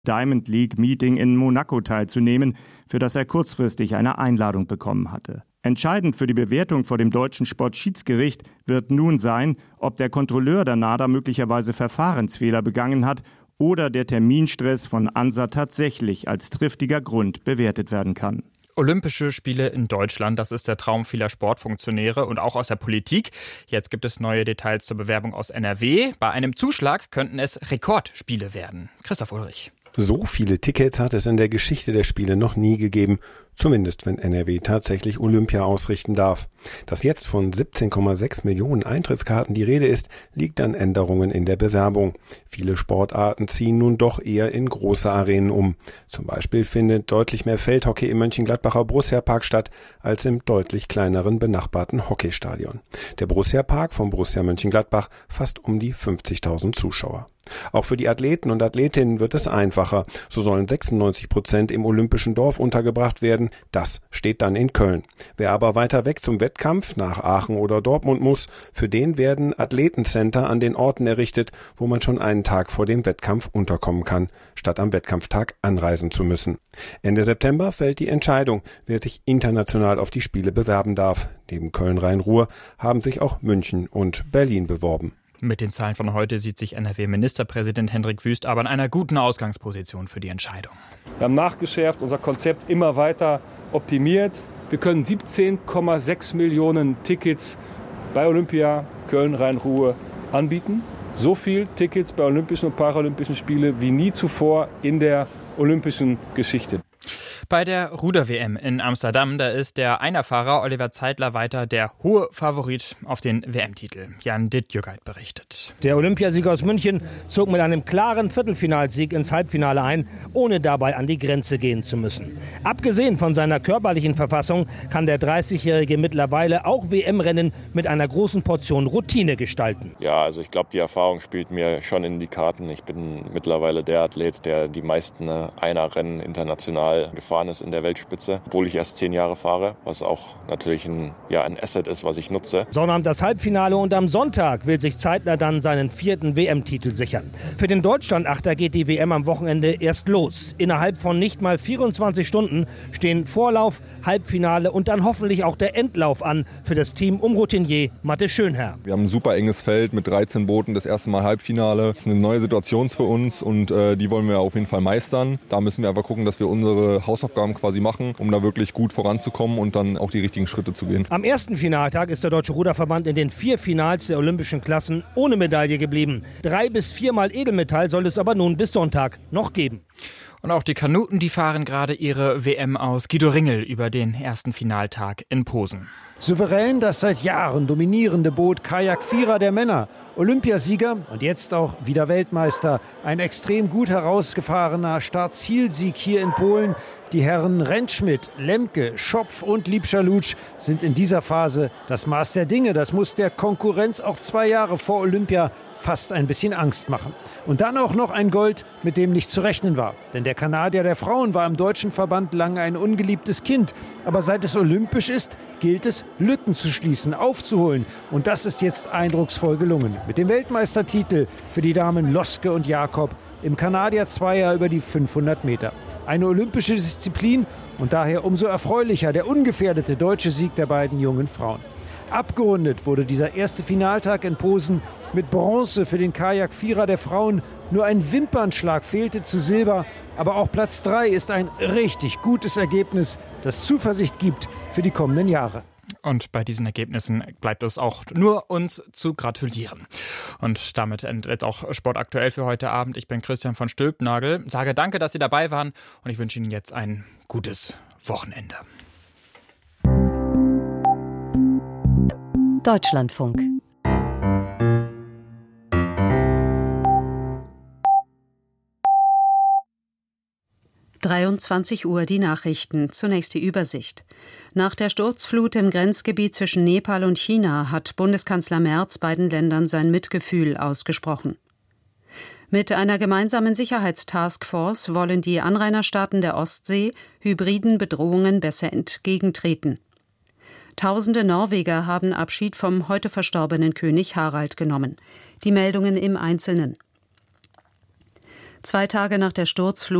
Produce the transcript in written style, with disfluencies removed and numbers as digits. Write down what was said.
Diamond League Meeting in Monaco teilzunehmen, für das er kurzfristig eine Einladung bekommen hatte. Entscheidend für die Bewertung vor dem deutschen Sportschiedsgericht wird nun sein, ob der Kontrolleur der NADA möglicherweise Verfahrensfehler begangen hat oder der Terminstress von ANSA tatsächlich als triftiger Grund bewertet werden kann. Olympische Spiele in Deutschland, das ist der Traum vieler Sportfunktionäre und auch aus der Politik. Jetzt gibt es neue Details zur Bewerbung aus NRW. Bei einem Zuschlag könnten es Rekordspiele werden. Christoph Ulrich. So viele Tickets hat es in der Geschichte der Spiele noch nie gegeben, zumindest wenn NRW tatsächlich Olympia ausrichten darf. Dass jetzt von 17,6 Millionen Eintrittskarten die Rede ist, liegt an Änderungen in der Bewerbung. Viele Sportarten ziehen nun doch eher in große Arenen um. Zum Beispiel findet deutlich mehr Feldhockey im Mönchengladbacher Borussia-Park statt, als im deutlich kleineren benachbarten Hockeystadion. Der Borussia-Park von Borussia Mönchengladbach fasst um die 50.000 Zuschauer. Auch für die Athleten und Athletinnen wird es einfacher. So sollen 96% im Olympischen Dorf untergebracht werden. Das steht dann in Köln. Wer aber weiter weg zum Wettkampf nach Aachen oder Dortmund muss, für den werden Athletencenter an den Orten errichtet, wo man schon einen Tag vor dem Wettkampf unterkommen kann, statt am Wettkampftag anreisen zu müssen. Ende September fällt die Entscheidung, wer sich international auf die Spiele bewerben darf. Neben Köln-Rhein-Ruhr haben sich auch München und Berlin beworben. Mit den Zahlen von heute sieht sich NRW-Ministerpräsident Hendrik Wüst aber in einer guten Ausgangsposition für die Entscheidung. Wir haben nachgeschärft, unser Konzept immer weiter optimiert. Wir können 17,6 Millionen Tickets bei Olympia Köln-Rhein-Ruhr anbieten. So viel Tickets bei Olympischen und Paralympischen Spielen wie nie zuvor in der olympischen Geschichte. Bei der Ruder-WM in Amsterdam, da ist der Einerfahrer Oliver Zeidler weiter der hohe Favorit auf den WM-Titel. Jan Dittjögeit berichtet. Der Olympiasieger aus München zog mit einem klaren Viertelfinalsieg ins Halbfinale ein, ohne dabei an die Grenze gehen zu müssen. Abgesehen von seiner körperlichen Verfassung kann der 30-Jährige mittlerweile auch WM-Rennen mit einer großen Portion Routine gestalten. Ja, also ich glaube, die Erfahrung spielt mir schon in die Karten. Ich bin mittlerweile der Athlet, der die meisten Einerrennen international gefahren ist in der Weltspitze, obwohl ich erst 10 Jahre fahre, was auch natürlich ein Asset ist, was ich nutze. Sonnabend das Halbfinale und am Sonntag will sich Zeidler dann seinen 4. WM-Titel sichern. Für den Deutschlandachter geht die WM am Wochenende erst los. Innerhalb von nicht mal 24 Stunden stehen Vorlauf, Halbfinale und dann hoffentlich auch der Endlauf an für das Team um Routinier Matte Schönherr. Wir haben ein super enges Feld mit 13 Booten, das erste Mal Halbfinale. Das ist eine neue Situation für uns und die wollen wir auf jeden Fall meistern. Da müssen wir einfach gucken, dass wir unsere Hausaufgaben quasi machen, um da wirklich gut voranzukommen und dann auch die richtigen Schritte zu gehen. Am ersten Finaltag ist der Deutsche Ruderverband in den 4 Finals der olympischen Klassen ohne Medaille geblieben. 3 bis 4 Mal Edelmetall soll es aber nun bis Sonntag noch geben. Und auch die Kanuten, die fahren gerade ihre WM aus. Guido Ringel über den ersten Finaltag in Posen. Souverän das seit Jahren dominierende Boot Kajak-Vierer der Männer. Olympiasieger und jetzt auch wieder Weltmeister. Ein extrem gut herausgefahrener Start-Ziel-Sieg hier in Polen. Die Herren Rentschmidt, Lemke, Schopf und Liebscher-Lutsch sind in dieser Phase das Maß der Dinge. Das muss der Konkurrenz auch 2 Jahre vor Olympia fast ein bisschen Angst machen. Und dann auch noch ein Gold, mit dem nicht zu rechnen war. Denn der Kanadier der Frauen war im deutschen Verband lange ein ungeliebtes Kind. Aber seit es olympisch ist, gilt es, Lücken zu schließen, aufzuholen. Und das ist jetzt eindrucksvoll gelungen. Mit dem Weltmeistertitel für die Damen Loske und Jakob im Kanadier-Zweier über die 500 Meter. Eine olympische Disziplin und daher umso erfreulicher der ungefährdete deutsche Sieg der beiden jungen Frauen. Abgerundet wurde dieser erste Finaltag in Posen mit Bronze für den Kajak-Vierer der Frauen. Nur ein Wimpernschlag fehlte zu Silber, aber auch Platz 3 ist ein richtig gutes Ergebnis, das Zuversicht gibt für die kommenden Jahre. Und bei diesen Ergebnissen bleibt es auch nur uns zu gratulieren. Und damit endet jetzt auch Sport aktuell für heute Abend. Ich bin Christian von Stülpnagel, sage danke, dass Sie dabei waren und ich wünsche Ihnen jetzt ein gutes Wochenende. Deutschlandfunk. Uhr die Nachrichten. Zunächst die Übersicht. Nach der Sturzflut im Grenzgebiet zwischen Nepal und China hat Bundeskanzler Merz beiden Ländern sein Mitgefühl ausgesprochen. Mit einer gemeinsamen Sicherheitstaskforce wollen die Anrainerstaaten der Ostsee hybriden Bedrohungen besser entgegentreten. Tausende Norweger haben Abschied vom heute verstorbenen König Harald genommen. Die Meldungen im Einzelnen. 2 Tage nach der Sturzflut